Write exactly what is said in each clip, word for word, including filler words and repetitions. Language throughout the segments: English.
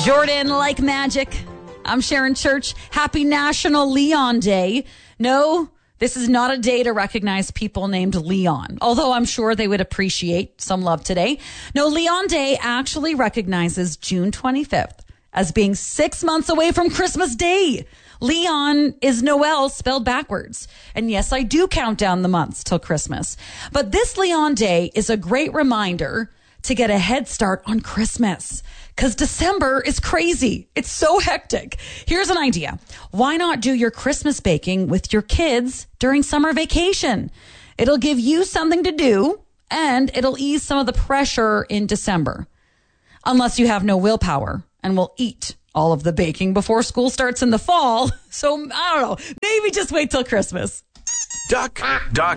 Jordan, like magic. I'm Sharon Church. Happy National Leon Day. No, this is not a day to recognize people named Leon, although I'm sure they would appreciate some love today. No, Leon Day actually recognizes June twenty-fifth as being six months away from Christmas Day. Leon is Noel spelled backwards. And yes, I do count down the months till Christmas. But this Leon Day is a great reminder to get a head start on Christmas. Because December is crazy. It's so hectic. Here's an idea. Why not do your Christmas baking with your kids during summer vacation? It'll give you something to do, and it'll ease some of the pressure in December. Unless you have no willpower and will eat all of the baking before school starts in the fall. So, I don't know. Maybe just wait till Christmas. Duck, Duck,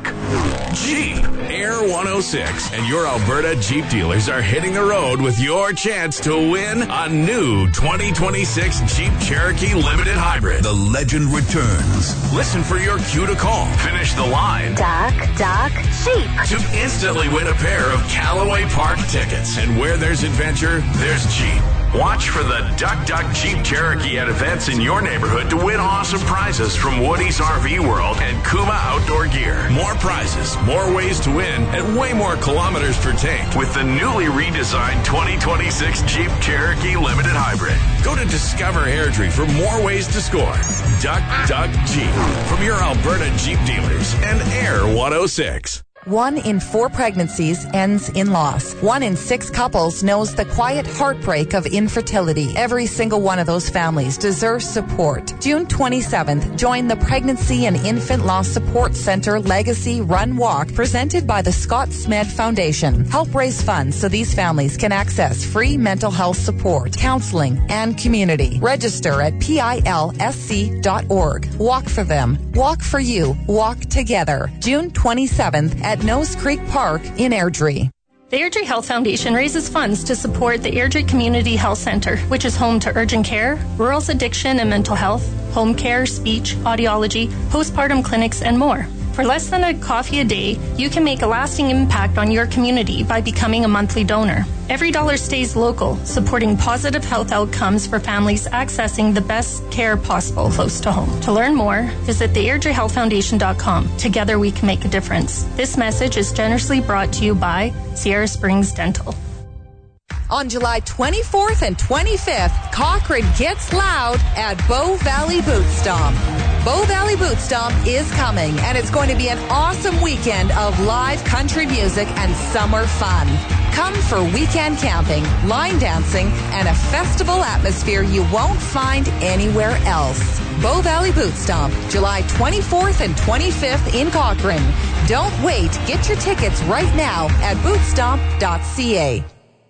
Jeep. Air one oh six and your Alberta Jeep dealers are hitting the road with your chance to win a new twenty twenty-six Jeep Cherokee Limited Hybrid. The legend returns. Listen for your cue to call. Finish the line. Duck, Duck, Jeep. To instantly win a pair of Callaway Park tickets. And where there's adventure, there's Jeep. Watch for the Duck Duck Jeep Cherokee at events in your neighborhood to win awesome prizes from Woody's R V World and Kuma Outdoor Gear. More prizes, more ways to win, and way more kilometers per tank with the newly redesigned twenty twenty-six Jeep Cherokee Limited Hybrid. Go to Discover Airdrie for more ways to score. Duck Duck Jeep from your Alberta Jeep dealers and Air one oh six. One in four pregnancies ends in loss. One in six couples knows the quiet heartbreak of infertility. Every single one of those families deserves support. June twenty-seventh, join the Pregnancy and Infant Loss Support Center Legacy Run Walk presented by the Scott Smed Foundation. Help raise funds so these families can access free mental health support, counseling, and community. Register at P I L S C dot org. Walk for them. Walk for you. Walk together. June twenty-seventh at Nose Creek Park in Airdrie. The Airdrie Health Foundation raises funds to support the Airdrie Community Health Centre, which is home to urgent care, rural addiction and mental health, home care, speech, audiology, postpartum clinics, and more. For less than a coffee a day, you can make a lasting impact on your community by becoming a monthly donor. Every dollar stays local, supporting positive health outcomes for families accessing the best care possible close to home. To learn more, visit the airdrie health foundation dot com. Together we can make a difference. This message is generously brought to you by Sierra Springs Dental. On July twenty-fourth and twenty-fifth, Cochrane gets loud at Bow Valley Boot Stomp. Bow Valley Boot Stomp is coming, and it's going to be an awesome weekend of live country music and summer fun. Come for weekend camping, line dancing, and a festival atmosphere you won't find anywhere else. Bow Valley Boot Stomp, July twenty-fourth and twenty-fifth in Cochrane. Don't wait. Get your tickets right now at boot stomp dot c a.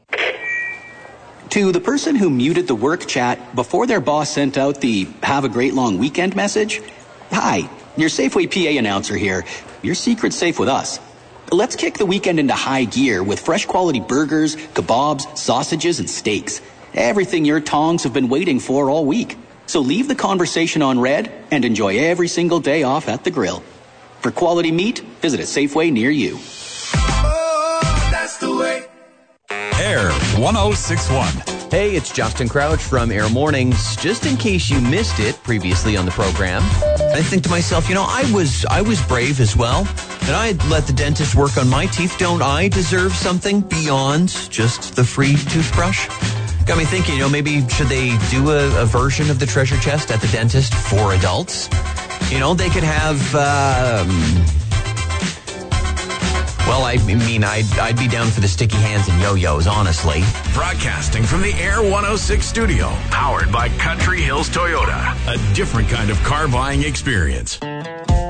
To the person who muted the work chat before their boss sent out the have a great long weekend message, hi, your Safeway P A announcer here. Your secret's safe with us. Let's kick the weekend into high gear with fresh quality burgers, kebabs, sausages, and steaks. Everything your tongs have been waiting for all week. So leave the conversation on red and enjoy every single day off at the grill. For quality meat, visit a Safeway near you. Oh, that's the way. Air one oh six point one. Hey, it's Justin Crouch from Air Mornings. Just in case you missed it previously on the program, I think to myself, you know, I was I was brave as well, and I had let the dentist work on my teeth. Don't I deserve something beyond just the free toothbrush? Got me thinking, you know, maybe should they do a, a version of the treasure chest at the dentist for adults? You know, they could have... Um, Well, I mean, I'd, I'd be down for the sticky hands and yo-yos, honestly. Broadcasting from the Air one oh six studio, powered by Country Hills Toyota. A different kind of car buying experience.